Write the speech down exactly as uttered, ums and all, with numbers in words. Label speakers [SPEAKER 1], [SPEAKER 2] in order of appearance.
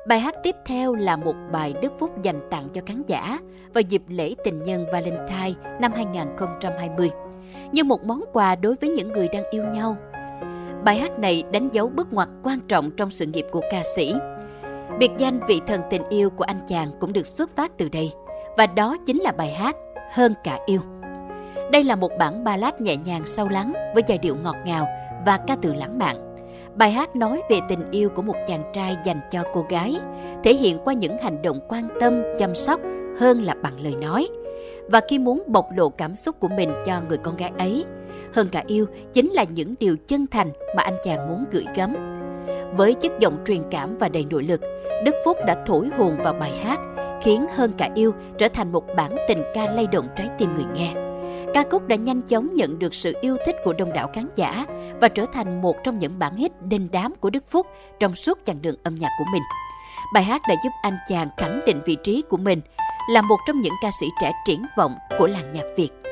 [SPEAKER 1] Bài hát tiếp theo là một bài Đức Phúc dành tặng cho khán giả vào dịp lễ tình nhân Valentine năm hai không hai không, như một món quà đối với những người đang yêu nhau. Bài hát này đánh dấu bước ngoặt quan trọng trong sự nghiệp của ca sĩ. Biệt danh vị thần tình yêu của anh chàng cũng được xuất phát từ đây, và đó chính là bài hát Hơn Cả Yêu. Đây là một bản ballad nhẹ nhàng sâu lắng với giai điệu ngọt ngào và ca từ lãng mạn. Bài hát nói về tình yêu của một chàng trai dành cho cô gái, thể hiện qua những hành động quan tâm, chăm sóc hơn là bằng lời nói. Và khi muốn bộc lộ cảm xúc của mình cho người con gái ấy, hơn cả yêu chính là những điều chân thành mà anh chàng muốn gửi gắm. Với chất giọng truyền cảm và đầy nội lực, Đức Phúc đã thổi hồn vào bài hát, khiến Hơn Cả Yêu trở thành một bản tình ca lay động trái tim người nghe. Ca khúc đã nhanh chóng nhận được sự yêu thích của đông đảo khán giả và trở thành một trong những bản hit đình đám của Đức Phúc trong suốt chặng đường âm nhạc của mình. Bài hát đã giúp anh chàng khẳng định vị trí của mình là một trong những ca sĩ trẻ triển vọng của làng nhạc Việt.